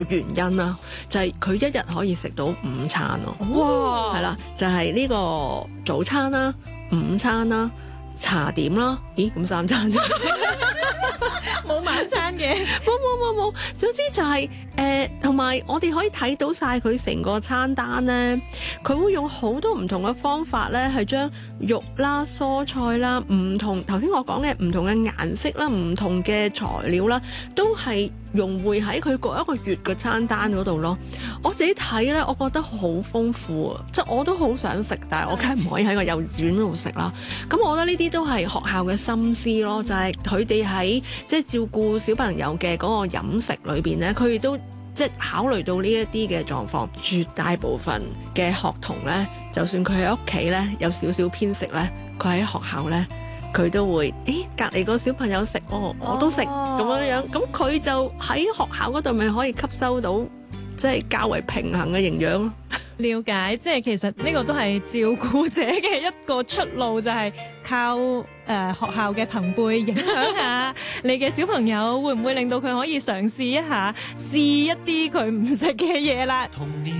原因啦，就係佢一日可以食到5餐咯。 哇！ 係啦，就係呢個早餐啦、午餐啦、茶點啦。咦，咁3餐啫？ 冇晚餐嘅。 冇，總之就係同埋我哋可以睇到晒佢成個餐單咧，佢會用好多唔同嘅方法咧，係將肉啦、蔬菜啦、唔同頭先我講嘅唔同嘅顏色啦、唔同嘅材料啦，都係融匯喺佢各一個月嘅餐單嗰度咯。我自己睇咧，我覺得好豐富啊！即係我都好想食，但係我梗係唔可以喺個幼稚園嗰度食啦。咁我覺得呢啲都係學校嘅心思咯，就係佢哋喺即係照顧小朋友嘅嗰個飲食裏邊咧，佢哋都即係考慮到呢一啲嘅狀況。絕大部分嘅學童咧，就算佢喺屋企咧有少少偏食咧，佢喺學校咧佢都會，隔離個小朋友食，我都食咁樣樣，咁佢就喺學校嗰度咪可以吸收到即係較為平衡嘅營養咯。 了解，即係其實呢個都係照顧者嘅一個出路，就係靠學校嘅朋輩影響下你嘅小朋友，會唔會令到佢可以嘗試一下試一啲佢唔食嘅嘢啦。